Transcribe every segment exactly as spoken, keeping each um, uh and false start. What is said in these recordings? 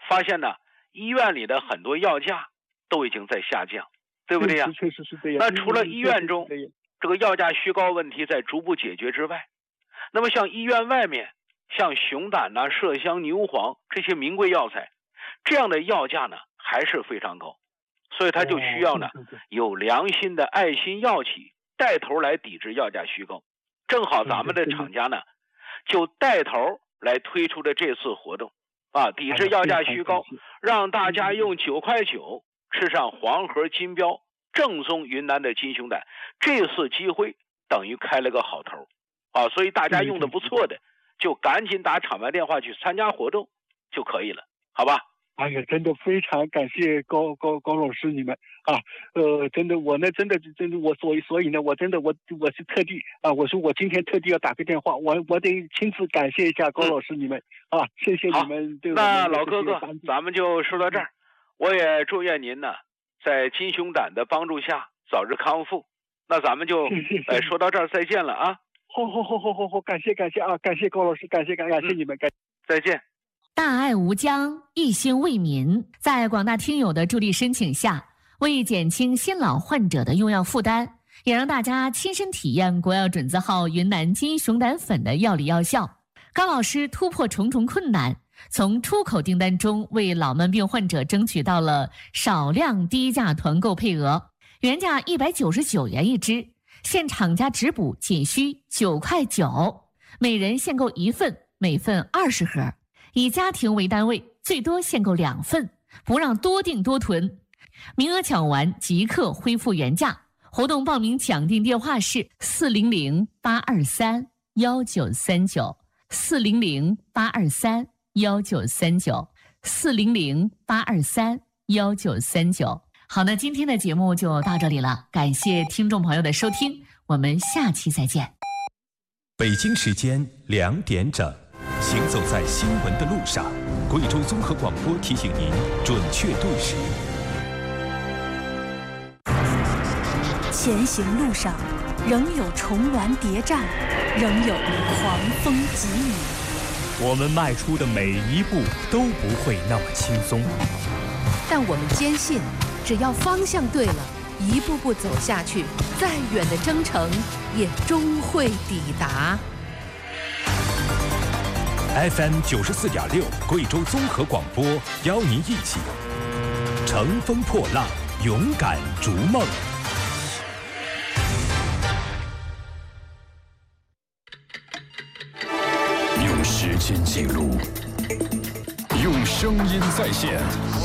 发现呢，医院里的很多药价都已经在下降，对不对呀？ 确实是这样。 那除了医院中这个药价虚高问题在逐步解决之外，那么像医院外面，像熊胆呐、麝香、牛黄这些名贵药材，这样的药价呢还是非常高，所以它就需要呢、哦、有良心的爱心药企带头来抵制药价虚高。正好咱们的厂家呢就带头来推出的这次活动啊，抵制药价虚高，让大家用九块九吃上黄河金标正宗云南的金熊胆，这次机会等于开了个好头啊，所以大家用的不错的就赶紧打厂牌电话去参加活动就可以了，好吧？ 哎呀，真的非常感谢高高高老师你们啊，呃，真的我呢，真的真的我所以所以呢，我真的我我是特地啊，我说我今天特地要打个电话，我我得亲自感谢一下高老师你们、嗯、啊，谢谢你们对我们。 那老哥哥，咱们就说到这儿，我也祝愿您呢，在金熊胆的帮助下早日康复。那咱们就哎说到这儿，再见了啊！ 好好好好好好，感谢感谢啊，感谢高老师，感谢感感谢你们，感、嗯、 再见。 大爱无疆，一心为民，在广大听友的助力申请下，为减轻新老患者的用药负担，也让大家亲身体验国药准字号云南金熊胆粉的药理药效。高老师突破重重困难，从出口订单中为老慢病患者争取到了少量低价团购配额，原价一百九十九元一支，现厂家直补仅需九块九，每人限购一份，每份二十盒。以家庭为单位，最多限购两份，不让多订多囤。名额抢完即刻恢复原价。活动报名抢订电话是四零零八二三幺九三九，四零零八二三幺九三九，四零零八二三幺九三九。好，那今天的节目就到这里了，感谢听众朋友的收听，我们下期再见。 北京时间两点整。行走在新闻的路上，贵州综合广播提醒您准确对时。 前行路上，仍有重峦叠嶂，仍有狂风急雨。 我们迈出的每一步都不会那么轻松， 但我们坚信，只要方向对了，一步步走下去，再远的征程也终会抵达。 F M 九十四点六，贵州综合广播，邀您一起乘风破浪，勇敢逐梦。 用时间记录，用声音再现。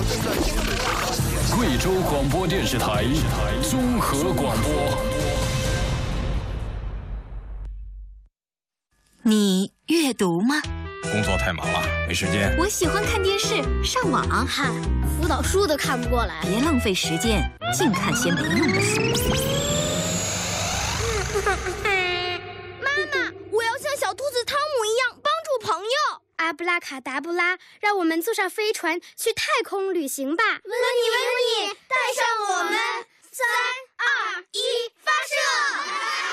贵州广播电视台综合广播。 你阅读吗？ 工作太忙了，没时间。 我喜欢看电视、上网。 嗨，辅导书都看不过来。 别浪费时间，净看些没用的书。 妈妈，我要像小兔子汤姆一样帮助朋友。阿布拉卡达布拉，让我们坐上飞船去太空旅行吧！温妮，温妮，带上我们！三二一，发射！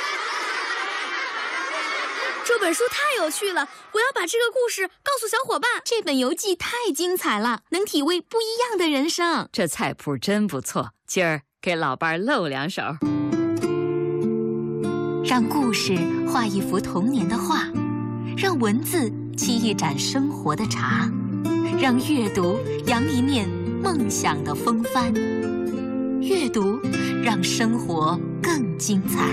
这本书太有趣了，我要把这个故事告诉小伙伴。这本游记太精彩了，能体味不一样的人生。 这菜谱真不错，今儿给老伴儿露两手。 让故事画一幅童年的画，让文字沏一盏生活的茶，让阅读扬一面梦想的风帆。阅读让生活更精彩。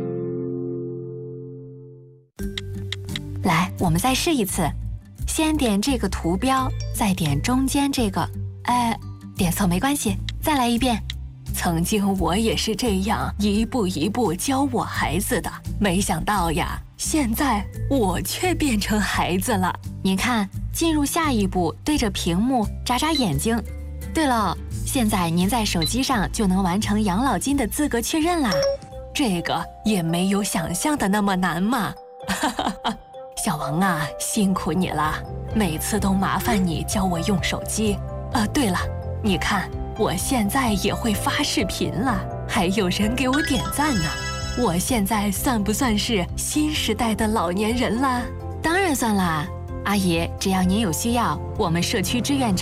来，我们再试一次，先点这个图标，再点中间这个，哎，点错没关系，再来一遍。曾经我也是这样一步一步教我孩子的，没想到呀，现在我却变成孩子了。您看，进入下一步，对着屏幕眨眨眼睛。对了，现在您在手机上就能完成养老金的资格确认啦。这个也没有想象的那么难嘛。哈哈哈。小王啊，辛苦你了，每次都麻烦你教我用手机。啊，对了，你看我现在也会发视频了，还有人给我点赞呢。我现在算不算是新时代的老年人啦？当然算啦，阿姨，只要您有需要，我们社区志愿者